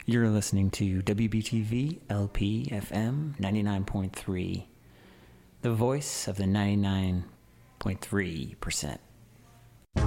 You're listening to WBTV LP FM 99.3, the voice of the 99.3%.